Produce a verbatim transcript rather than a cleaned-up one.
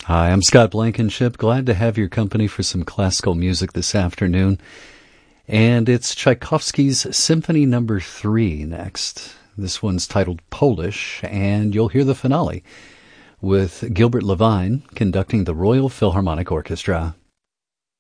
Hi, I'm Scott Blankenship. Glad to have your company for some classical music this afternoon. And it's Tchaikovsky's Symphony Number Three next. This one's titled Polish, and you'll hear the finale with Gilbert Levine conducting the Royal Philharmonic Orchestra.